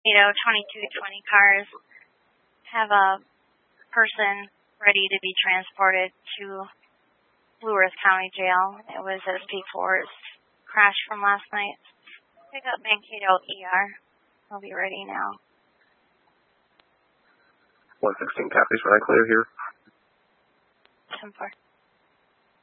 2220 cars have a person ready to be transported to Blue Earth County Jail. It was SP4's crash from last night. Pick up Mankato ER. I'll be ready now. 116 copies, right clear here. 10-4.